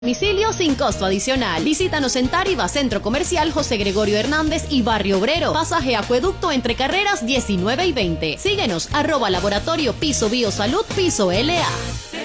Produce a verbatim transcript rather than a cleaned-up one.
Domicilio sin costo adicional. Visítanos en Táriba, Centro Comercial José Gregorio Hernández y Barrio Obrero. Pasaje Acueducto entre carreras diecinueve y veinte. Síguenos, arroba Laboratorio Piso Biosalud Piso L A.